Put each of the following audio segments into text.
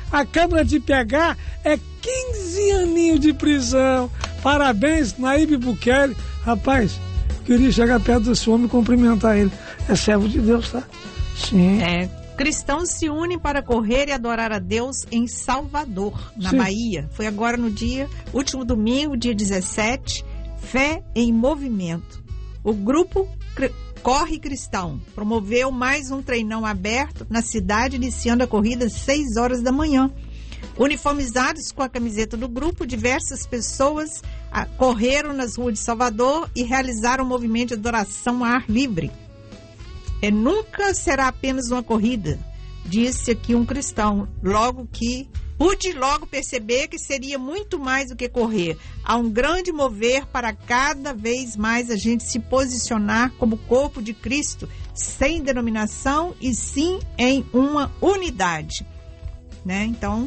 acaba de pegar, é 15 aninhos de prisão. Parabéns, Nayib Bukele. Rapaz, queria chegar perto desse homem e cumprimentar ele. É servo de Deus, tá? Sim. Cristãos se unem para correr e adorar a Deus em Salvador, na Bahia. Foi agora no último domingo, dia 17, Fé em Movimento. O grupo Corre Cristão promoveu mais um treinão aberto na cidade, iniciando a corrida às 6 horas da manhã. Uniformizados com a camiseta do grupo, diversas pessoas correram nas ruas de Salvador e realizaram um movimento de adoração a ar livre. Nunca será apenas uma corrida, disse aqui um cristão, pude logo perceber que seria muito mais do que correr. Há um grande mover para cada vez mais a gente se posicionar como corpo de Cristo, sem denominação e sim em uma unidade. Né? Então,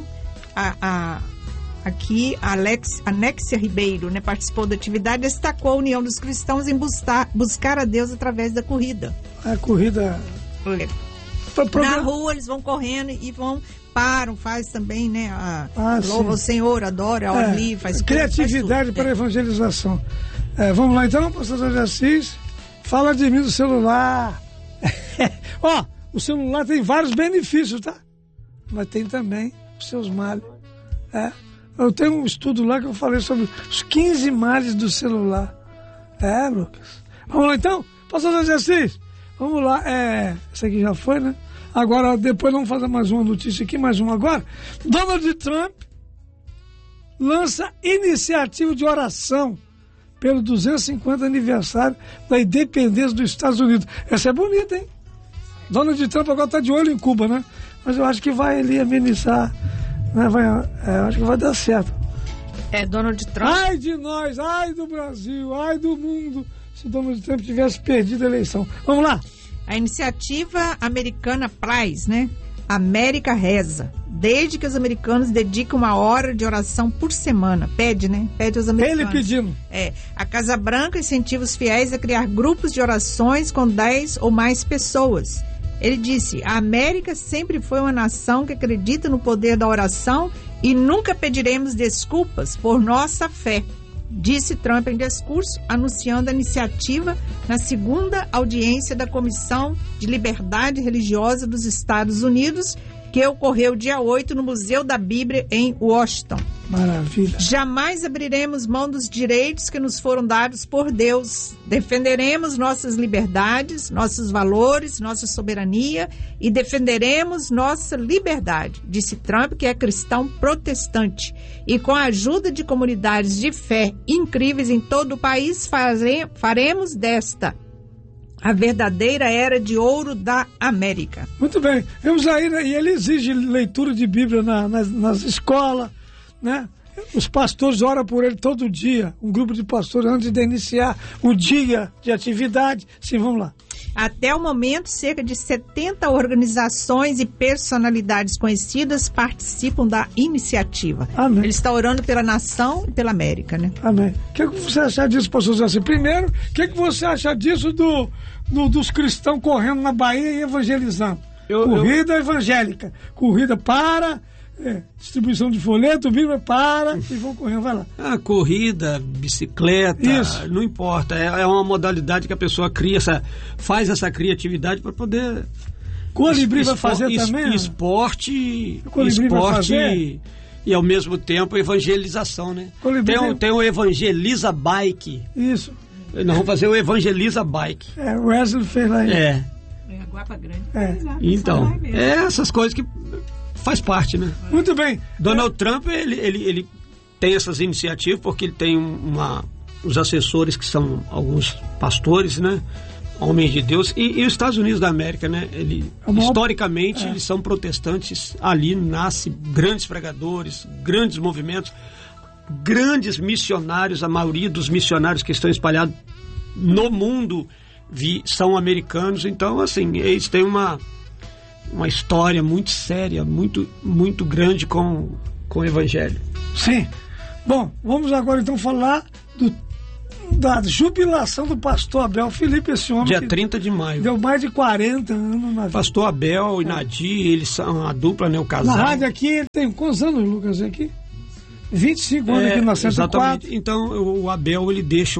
aqui a Anexia Ribeiro, né, participou da atividade, destacou a união dos cristãos em buscar a Deus através da corrida. A corrida... Na rua eles vão correndo e param, faz também, né? Louva o Senhor, adora, ao ar livre, faz criatividade tudo, para a evangelização. Vamos lá então, pastor José Assis, fala de mim do celular. O celular tem vários benefícios, tá? Mas tem também os seus males. Eu tenho um estudo lá que eu falei sobre os 15 males do celular. Lucas. Vamos lá então, pastor José Assis. Vamos lá, essa aqui já foi, né? Agora, depois vamos fazer mais uma notícia aqui, mais uma agora. Donald Trump lança iniciativa de oração pelo 250 aniversário da independência dos Estados Unidos. Essa é bonita, hein? Donald Trump agora está de olho em Cuba, né? Mas eu acho que vai ali amenizar, né? Acho que vai dar certo. Donald Trump. Ai de nós, ai do Brasil, ai do mundo, se Donald Trump tivesse perdido a eleição. Vamos lá. A iniciativa americana PRAIS, né? América Reza. Desde que os americanos dedicam 1 hora de oração por semana. Pede aos americanos. Ele pedindo. A Casa Branca incentiva os fiéis a criar grupos de orações com 10 ou mais pessoas. Ele disse: a América sempre foi uma nação que acredita no poder da oração e nunca pediremos desculpas por nossa fé, disse Trump em discurso, anunciando a iniciativa na segunda audiência da Comissão de Liberdade Religiosa dos Estados Unidos, que ocorreu dia 8 no Museu da Bíblia em Washington. Maravilha. Jamais abriremos mão dos direitos que nos foram dados por Deus. Defenderemos nossas liberdades, nossos valores, nossa soberania e defenderemos nossa liberdade, disse Trump, que é cristão protestante. E com a ajuda de comunidades de fé incríveis em todo o país, faremos desta a verdadeira era de ouro da América. Muito bem. Vamos aí, né? E ele exige leitura de Bíblia nas escolas, né? Os pastores oram por ele todo dia. Um grupo de pastores antes de iniciar um dia de atividade. Sim, vamos lá. Até o momento, cerca de 70 organizações e personalidades conhecidas participam da iniciativa. Amém. Ele está orando pela nação e pela América, né? Amém. O que você acha disso, pastor José? Primeiro, o que você acha disso dos cristãos correndo na Bahia e evangelizando? Corrida evangélica. Corrida para... distribuição de folheto, Bíblia para e vão correndo, vai lá. Corrida, bicicleta, isso. Não importa, é uma modalidade que a pessoa faz essa criatividade para poder... Colibri vai fazer também? Esporte e ao mesmo tempo evangelização, né? Tem o Evangeliza Bike. Isso. Nós vamos fazer o Evangeliza Bike. O Wesley fez lá. Guapa Grande. Então, essas coisas que faz parte, né? Muito bem. Donald Trump, ele tem essas iniciativas porque ele tem os assessores que são alguns pastores, né? Homens de Deus. E os Estados Unidos da América, né? Historicamente, eles são protestantes. Ali nasce grandes pregadores, grandes movimentos, grandes missionários. A maioria dos missionários que estão espalhados no mundo são americanos. Então, assim, eles têm uma história muito séria, muito, muito grande com o Evangelho. Sim. Bom, vamos agora então falar da jubilação do pastor Abel Felipe, esse homem. Dia 30 de maio. Deu mais de 40 anos na vida. Pastor Abel e Nadir, eles são a dupla, né? O casal. Na rádio aqui, ele tem quantos anos, Lucas, aqui? 25 anos aqui na 104. Exatamente. Então, o Abel, ele deixa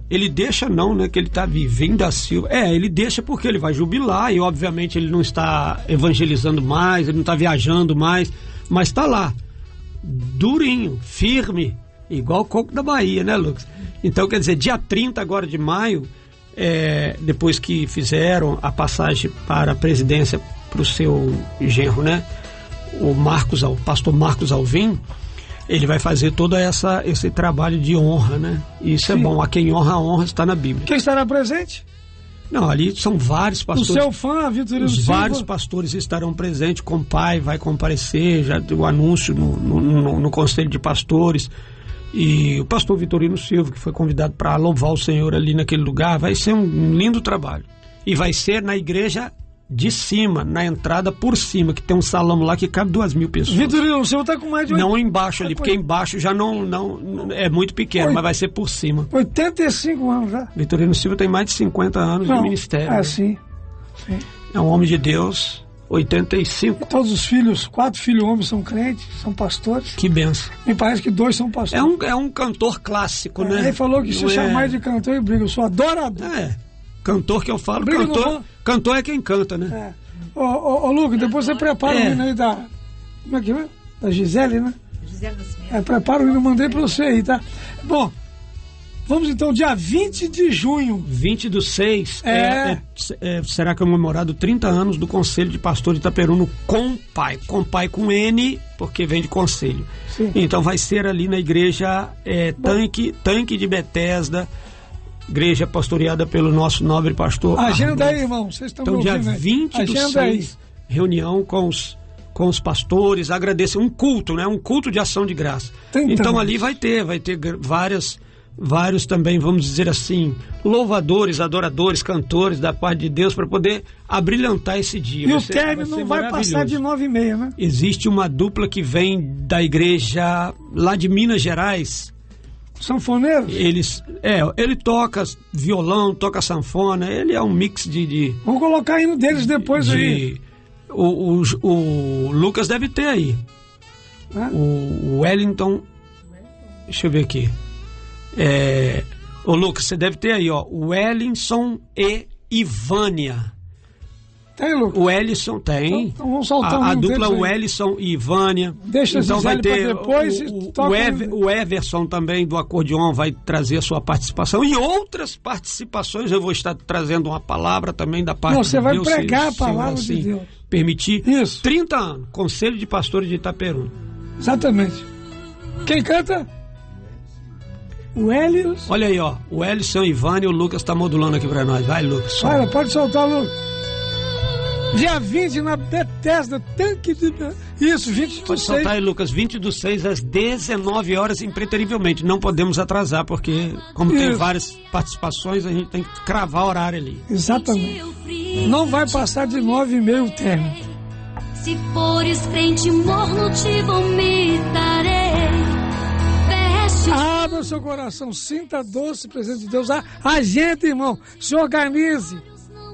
que ele está vivendo da Silva. Ele deixa porque ele vai jubilar e, obviamente, ele não está evangelizando mais, ele não está viajando mais, mas está lá, durinho, firme, igual o coco da Bahia, né, Lucas? Então, quer dizer, dia 30 agora de maio, depois que fizeram a passagem para a presidência para o seu genro, né, o pastor Marcos Alvim, ele vai fazer todo esse trabalho de honra, né? E isso é bom. A quem honra, a honra está na Bíblia. Quem estará presente? Não, ali são vários pastores. O seu fã, Vitorino Silva. Vários pastores estarão presentes. Com o pai vai comparecer, já deu o anúncio no Conselho de Pastores. E o pastor Vitorino Silva, que foi convidado para louvar o Senhor ali naquele lugar, vai ser um lindo trabalho. E vai ser na igreja de cima, na entrada por cima, que tem um salão lá que cabe 2.000 pessoas. Vitorino, o senhor está com mais de... Não embaixo ali, porque embaixo já não é muito pequeno, mas vai ser por cima. 85 anos já. Vitorino Silva tem mais de 50 anos de ministério. Sim. É um homem de Deus, 85. Todos os filhos, 4 filhos homens são crentes, são pastores. Que benção. Me parece que 2 são pastores. É um cantor clássico, né? Ele falou que se chamar de cantor e briga, eu sou adorador. Cantor que eu falo, cantor é quem canta, né? Ô Lucas, depois você prepara o hino aí da... Como é que é? Da Gisele, né? Gisele Nascimento. Prepara o hino, mandei pra você aí, tá? Bom, vamos então, dia 20 de junho. 20/6 será comemorado 30 anos do Conselho de Pastor de Itaperuno com pai. Com pai com N, porque vem de conselho. Sim. Então vai ser ali na igreja Tanque de Betesda, igreja pastoreada pelo nosso nobre pastor Agenda aí, irmão, vocês estão então, dia 20/6, reunião com os pastores, agradecer um culto, né? Um culto de ação de graça. Então ali vai ter vários também, vamos dizer assim, louvadores, adoradores, cantores da parte de Deus para poder abrilhantar esse dia. E o término não vai passar de 9h30, né? Existe uma dupla que vem da igreja lá de Minas Gerais. Sanfoneiro? Ele toca violão, toca sanfona, ele é um mix de... Vamos colocar hino deles depois aí. O Lucas deve ter aí. O Wellington... Deixa eu ver aqui. O Lucas, você deve ter aí, ó. Wellington e Ivânia. Tem, Lucas? O Ellison tem. Então vamos soltar a dupla Wellison e Ivânia. Deixa então vai ter depois. O Everson também do acordeon vai trazer a sua participação. E outras participações eu vou estar trazendo uma palavra também da parte de Deus. Você vai pregar a palavra de Deus. Permitir. Isso. 30 anos. Conselho de Pastores de Itaperuno. Exatamente. Quem canta? O Ellison. Olha aí, ó. O Ellison e Ivânia, o Lucas está modulando aqui para nós. Vai, Lucas. Olha, pode soltar, Lucas. Dia 20 na Betesda, Tanque de... Isso, 20/6. Pode soltar aí, Lucas. 20/6 às 19 horas, impreterivelmente. Não podemos atrasar, porque como tem várias participações, a gente tem que cravar o horário ali. Exatamente. Não vai passar de 9h30 o término. Se fores crente morno, te vomitarei. Abra o seu coração, sinta a doce presença de Deus. A gente, irmão, se organize.